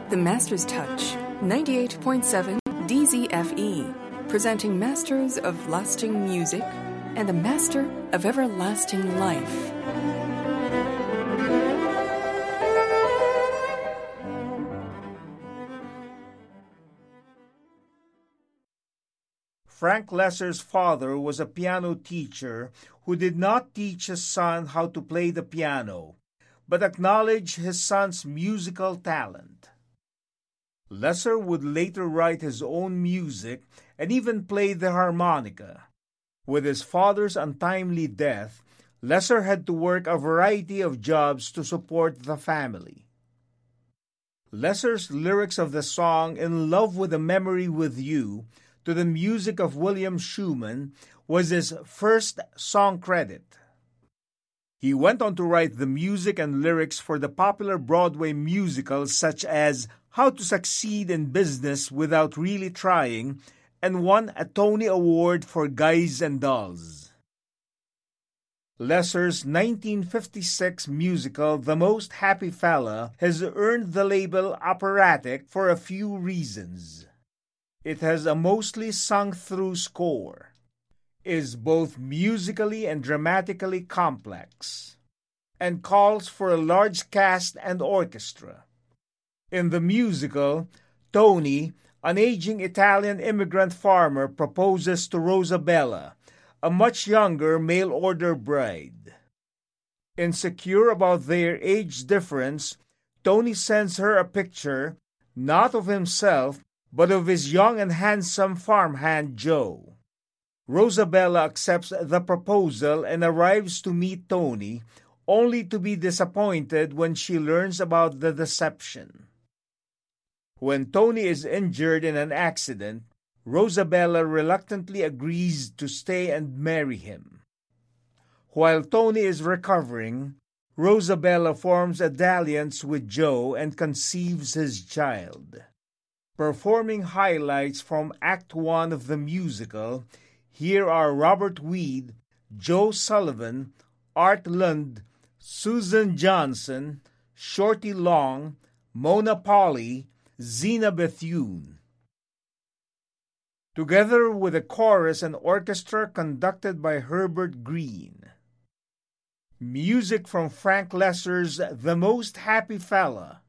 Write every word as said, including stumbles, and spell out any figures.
The Master's Touch, ninety-eight point seven D Z F E, presenting Masters of Lasting Music and the Master of Everlasting Life. Frank Loesser's father was a piano teacher who did not teach his son how to play the piano, but acknowledged his son's musical talent. Loesser would later write his own music and even play the harmonica. With his father's untimely death, Loesser had to work a variety of jobs to support the family. Loesser's lyrics of the song "In Love with a Memory with You" to the music of William Schumann was his first song credit. He went on to write the music and lyrics for the popular Broadway musicals such as How to Succeed in Business Without Really Trying, and won a Tony Award for Guys and Dolls. Loesser's nineteen fifty-six musical The Most Happy Fella has earned the label operatic for a few reasons. It has a mostly sung-through score, is both musically and dramatically complex, and calls for a large cast and orchestra. In the musical, Tony, an aging Italian immigrant farmer, proposes to Rosabella, a much younger mail-order bride. Insecure about their age difference, Tony sends her a picture, not of himself, but of his young and handsome farmhand Joe. Rosabella accepts the proposal and arrives to meet Tony, only to be disappointed when she learns about the deception. When Tony is injured in an accident, Rosabella reluctantly agrees to stay and marry him. While Tony is recovering, Rosabella forms a dalliance with Joe and conceives his child. Performing highlights from Act One of the musical, here are Robert Weed, Joe Sullivan, Art Lund, Susan Johnson, Shorty Long, Mona Polly, Zena Bethune. Together with a chorus and orchestra conducted by Herbert Green. Music from Frank Loesser's The Most Happy Fella,